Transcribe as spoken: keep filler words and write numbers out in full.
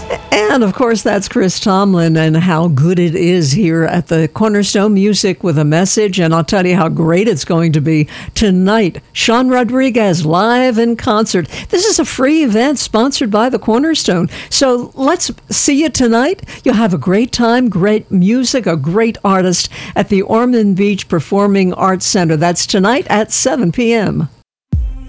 And, of course, that's Chris Tomlin and how good it is here at the Cornerstone Music with a Message. And I'll tell you how great it's going to be tonight. Sean Rodriguez live in concert. This is a free event sponsored by the Cornerstone. So let's see you tonight. You'll have a great time, great music, a great artist at the Ormond Beach Performing Arts Center. That's tonight at seven p.m.